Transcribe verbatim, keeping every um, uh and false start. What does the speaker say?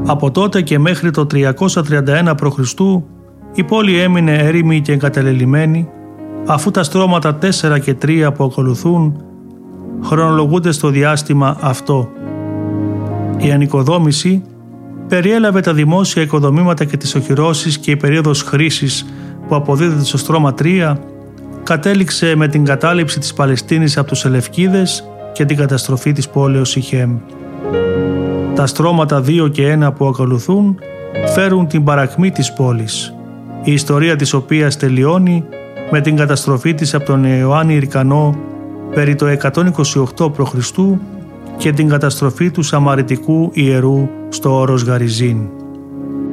Από τότε και μέχρι το τριακόσια τριάντα ένα π.Χ. η πόλη έμεινε έρημη και εγκαταλελειμμένη, αφού τα στρώματα τέσσερα και τρία που ακολουθούν χρονολογούνται στο διάστημα αυτό. Η ανοικοδόμηση περιέλαβε τα δημόσια οικοδομήματα και τις οχυρώσεις και η περίοδος χρήσης που αποδίδεται στο στρώμα τρία κατέληξε με την κατάληψη της Παλαιστίνης από τους Σελευκίδες και την καταστροφή της πόλεως Σιχέμ. Τα στρώματα δύο και ένα που ακολουθούν φέρουν την παρακμή της πόλης, η ιστορία της οποίας τελειώνει με την καταστροφή της από τον Ιωάννη Ηρκανό περί το εκατόν είκοσι οκτώ π.Χ. και την καταστροφή του Σαμαριτικού ιερού στο όρος Γαριζίν.